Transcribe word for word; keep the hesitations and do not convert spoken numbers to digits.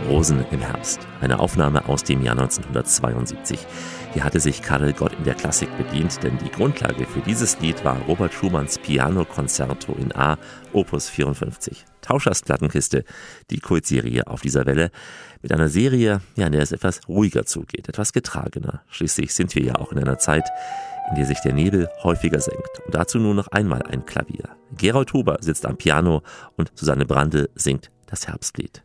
Rosen im Herbst, eine Aufnahme aus dem Jahr neunzehnhundertzweiundsiebzig. Hier hatte sich Karel Gott in der Klassik bedient, denn die Grundlage für dieses Lied war Robert Schumanns Piano-Konzerto in A, Opus vierundfünfzig. Tauschers Plattenkiste, die Kultserie auf dieser Welle, mit einer Serie, ja, in der es etwas ruhiger zugeht, etwas getragener. Schließlich sind wir ja auch in einer Zeit, in der sich der Nebel häufiger senkt. Und dazu nur noch einmal ein Klavier. Gerold Huber sitzt am Piano und Susanne Brandl singt das Herbstlied.